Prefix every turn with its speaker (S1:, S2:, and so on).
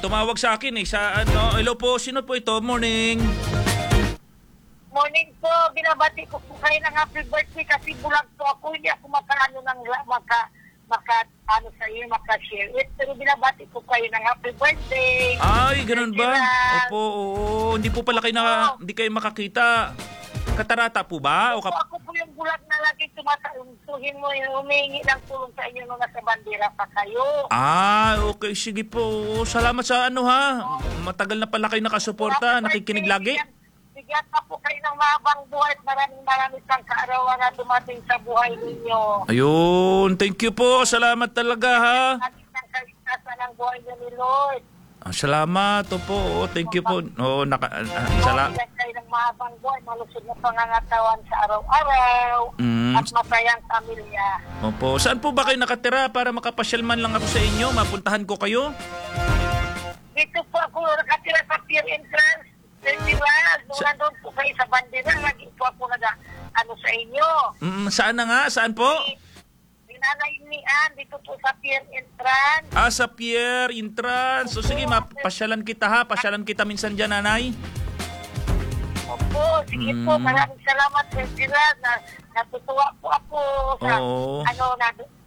S1: tumawag sa akin sa ano. Hello po, sino po ito? Morning.
S2: Morning po, binabati ko po kayo ng happy birthday kasi bulag po ako, hindi ako makaano ng maka-share it. Pero binabati ko kayo ng happy birthday.
S1: Ay, ganun ba? Opo, oo. Hindi po pala kayo hindi kayo makakita. Katarata po ba? O
S2: Ako po yung bulag na lagi tumatautuhin mo, humingi ng tulong sa inyo nung nasa bandera pa kayo.
S1: Okay. Sige po. Salamat sa Matagal na pala kayo nakasuporta. Nakikinig lagi.
S2: Bigyan pa po kayo ng mahabang buhay at maraming pang kaarawan na dumating sa buhay ninyo.
S1: Ayun. Thank you po. Salamat talaga ha.
S2: Ang kaligtasan ng buhay niyo ni Lord.
S1: Salamat. Opo. Thank you po.
S2: Bigyan kayo ng mahabang buhay, malusog na pangangatawan sa araw-araw at masayang pamilya.
S1: Opo. Saan po ba kayo nakatira para makapasyal man lang ako sa inyo? Mapuntahan ko kayo?
S2: Dito po ako nakatira sa pier entrance. Nung nandun po kayo sa bandera, lagi po ako sa inyo.
S1: Saan na nga? Saan po?
S2: Nanay ni Ann, dito po sa pier entrance.
S1: Sa pier entrance. So sige, pasyalan kita ha. Pasyalan kita minsan dyan, nanay.
S2: Opo, sige po. Maraming salamat, Sir Gerald. Natutuwa po ako sa